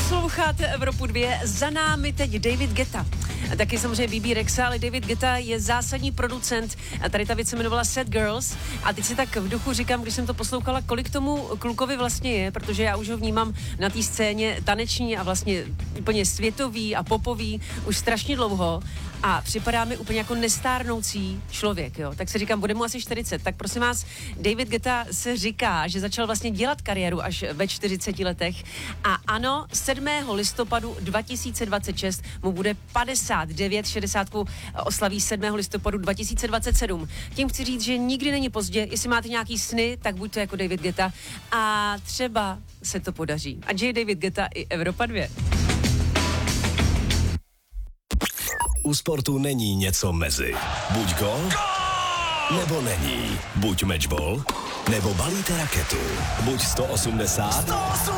Posloucháte Evropu 2, za námi teď David Guetta. A taky samozřejmě Bebe Rexha, ale David Guetta je zásadní producent. A tady ta věc se jmenovala Sad Girls. A teď si tak v duchu říkám, když jsem to poslouchala, kolik tomu klukovi vlastně je, protože já už ho vnímám na té scéně taneční a vlastně úplně světový a popový už strašně dlouho. A připadá mi úplně jako nestárnoucí člověk, jo. Tak si říkám, bude mu asi 40. Tak prosím vás, David Guetta se říká, že začal vlastně dělat kariéru až ve 40 letech. A ano, 7. listopadu 2026 mu bude 59, 60 oslaví 7. listopadu 2027. Tím chci říct, že nikdy není pozdě. Jestli máte nějaký sny, tak buďte jako David Guetta a třeba se to podaří. A je David Guetta i Evropa 2. U sportu není něco mezi. Buď gol, nebo není. Buď matchball, nebo balíte raketu. Buď 180,